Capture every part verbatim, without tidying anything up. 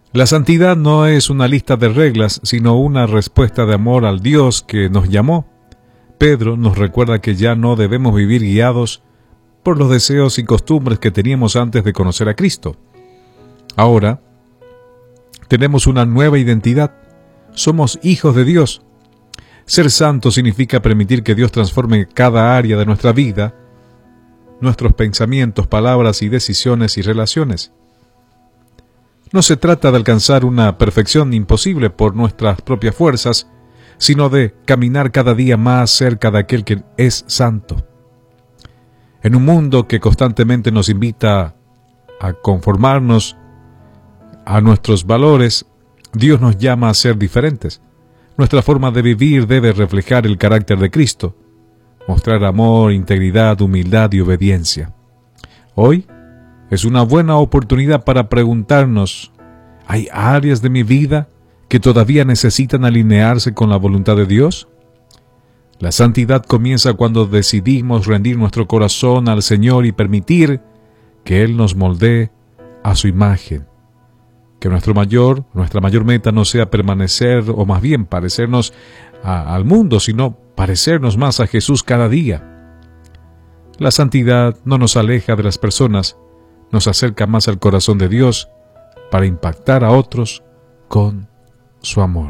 La santidad no es una lista de reglas, sino una respuesta de amor al Dios que nos llamó. Pedro nos recuerda que ya no debemos vivir guiados por los deseos y costumbres que teníamos antes de conocer a Cristo. Ahora, tenemos una nueva identidad. Somos hijos de Dios. Ser santo significa permitir que Dios transforme cada área de nuestra vida, nuestros pensamientos, palabras y decisiones y relaciones. No se trata de alcanzar una perfección imposible por nuestras propias fuerzas, sino de caminar cada día más cerca de aquel que es santo. En un mundo que constantemente nos invita a conformarnos a nuestros valores, Dios nos llama a ser diferentes. Nuestra forma de vivir debe reflejar el carácter de Cristo, mostrar amor, integridad, humildad y obediencia. Hoy es una buena oportunidad para preguntarnos, ¿hay áreas de mi vida que todavía necesitan alinearse con la voluntad de Dios? La santidad comienza cuando decidimos rendir nuestro corazón al Señor y permitir que Él nos moldee a su imagen. Que nuestro mayor, nuestra mayor meta no sea permanecer o más bien parecernos a, al mundo, sino parecernos más a Jesús cada día. La santidad no nos aleja de las personas, nos acerca más al corazón de Dios para impactar a otros con su amor.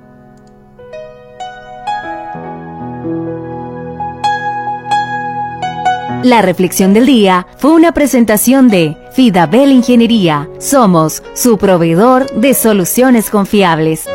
La reflexión del día fue una presentación de Fidabel Ingeniería. Somos su proveedor de soluciones confiables.